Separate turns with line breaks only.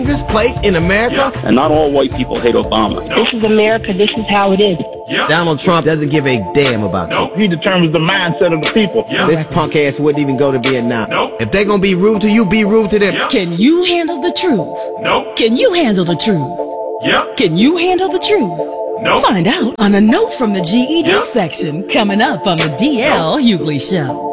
this place in America.
And not all white people hate Obama.
This is America. This is how it is.
Donald Trump doesn't give a damn about you.
He determines the mindset of the people.
This punk ass wouldn't even go to Vietnam. If they gonna be rude to you, be rude to them.
Can you handle the truth? Can you handle the truth? Can you handle the truth? Find out on a note from the GED section coming up on the DL Hughley Show.